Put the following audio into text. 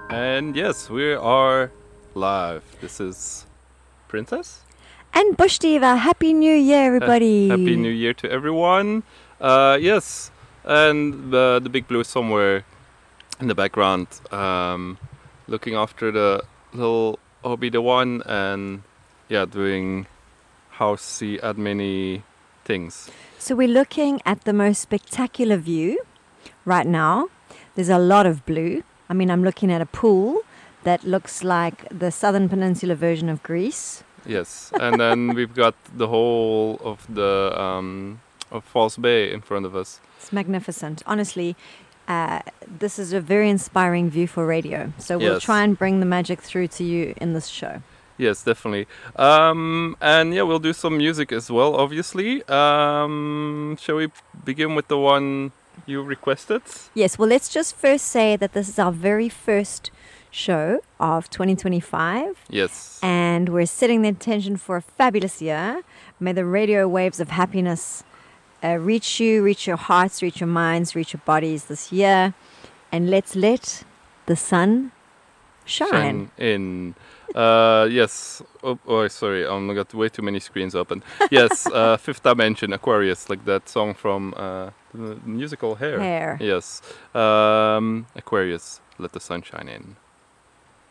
And yes, we are live. This is Princess. And Bush Diva, Happy New Year, everybody! Happy New Year to everyone. Yes, and the Big Blue is somewhere in the background, looking after the little Obi-the-Wan and doing housey admin things. So we're looking at the most spectacular view right now. There's a lot of blue. I mean, I'm looking at a pool that looks like the Southern Peninsula version of Greece. Yes, and then we've got the whole of the of False Bay in front of us. It's magnificent. Honestly, this is a very inspiring view for radio. So we'll try and bring the magic through to you in this show. Yes, definitely. And we'll do some music as well, obviously. Shall we begin with the one you requested? Yes, well, let's just first say that this is our very first show of 2025. Yes. And we're setting the intention for a fabulous year. May the radio waves of happiness reach you, reach your hearts, reach your minds, reach your bodies this year. And let's let the sun shine in. Yes. Sorry. I got way too many screens open. Yes. Fifth Dimension, Aquarius, like that song from the musical Hair. Hair. Yes. Aquarius, let the sun shine in.